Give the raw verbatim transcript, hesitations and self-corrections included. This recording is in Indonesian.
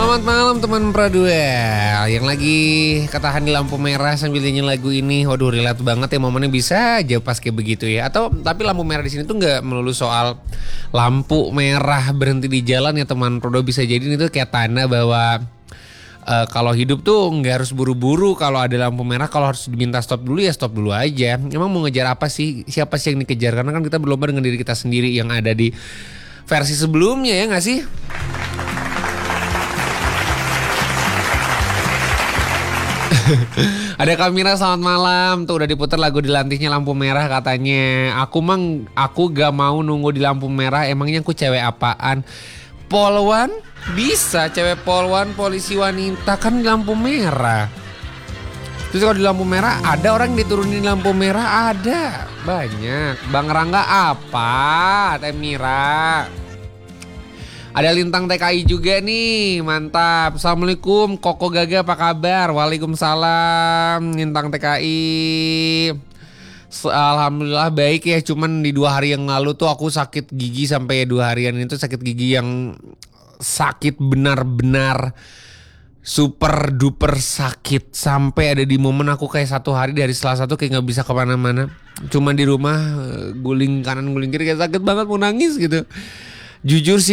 Selamat malam teman Praduel yang lagi ketahan di lampu merah sambil nyanyi lagu ini. Waduh, relate banget ya, momennya bisa aja pas kayak begitu ya. Atau tapi lampu merah di sini tuh nggak melulu soal lampu merah berhenti di jalan ya teman Praduel, bisa jadi itu kayak tanda bahwa uh, kalau hidup tuh nggak harus buru-buru. Kalau ada lampu merah, kalau harus diminta stop dulu ya stop dulu aja. Emang mau ngejar apa sih? Siapa sih yang dikejar? Karena kan kita berlomba dengan diri kita sendiri yang ada di versi sebelumnya, ya nggak sih? Ada Kamira, selamat malam. Tuh udah diputar lagu di lantihnya lampu merah katanya. Aku mang, aku gak mau nunggu di lampu merah. Emangnya aku cewek apaan? Polwan? Bisa cewek polwan, polisi wanita kan di lampu merah. Terus kalau di lampu merah ada orang yang diturunin di lampu merah, ada banyak. Bang Rangga apa? Teh Mira. Ada Lintang T K I juga nih, mantap. Assalamualaikum Koko Gaga, apa kabar? Waalaikumsalam Lintang T K I. Alhamdulillah baik ya, cuman di dua hari yang lalu tuh aku sakit gigi sampai dua harian itu sakit gigi yang sakit benar-benar super duper sakit. Sampai ada di momen aku kayak satu hari dari Selasa tuh kayak gak bisa kemana-mana. Cuman di rumah guling kanan guling kiri kayak sakit banget mau nangis gitu. Jujur sih